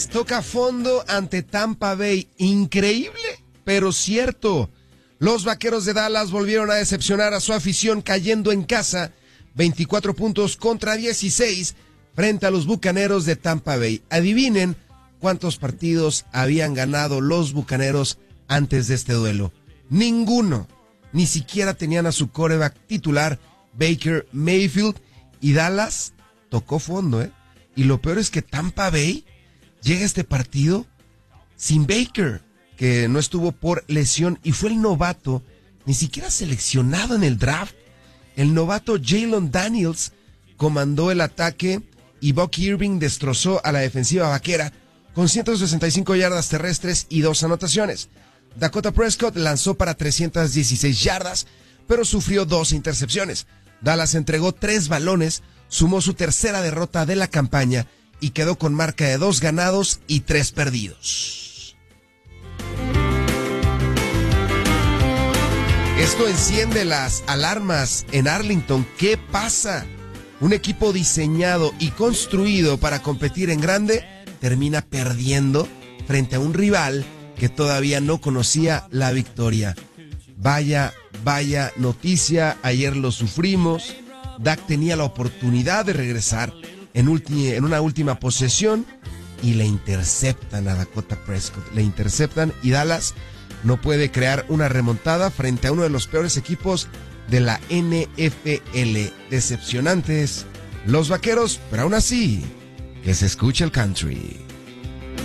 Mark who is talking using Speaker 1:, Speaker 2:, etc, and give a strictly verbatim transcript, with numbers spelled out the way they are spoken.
Speaker 1: Toca fondo ante Tampa Bay. Increíble, pero cierto. Los Vaqueros de Dallas volvieron a decepcionar a su afición cayendo en casa veinticuatro puntos contra dieciséis frente a los Bucaneros de Tampa Bay. Adivinen cuántos partidos habían ganado los Bucaneros antes de este duelo. Ninguno. Ni siquiera tenían a su quarterback titular, Baker Mayfield, y Dallas tocó fondo, ¿eh? Y lo peor es que Tampa Bay llega a este partido sin Baker, que no estuvo por lesión y fue el novato, ni siquiera seleccionado en el draft. El novato Jalen Daniels comandó el ataque y Buck Irving destrozó a la defensiva vaquera con ciento sesenta y cinco yardas terrestres y dos anotaciones. Dakota Prescott lanzó para trescientas dieciséis yardas, pero sufrió dos intercepciones. Dallas entregó tres balones, sumó su tercera derrota de la campaña y quedó con marca de dos ganados y tres perdidos. Esto enciende las alarmas en Arlington. ¿Qué pasa? Un equipo diseñado y construido para competir en grande termina perdiendo frente a un rival que todavía no conocía la victoria. Vaya, vaya noticia, ayer lo sufrimos. Dak tenía la oportunidad de regresar en, ulti- en una última posesión y le interceptan a Dakota Prescott. Le interceptan y Dallas no puede crear una remontada frente a uno de los peores equipos de la N F L. Decepcionantes los Vaqueros, pero aún así, que se escuche el country.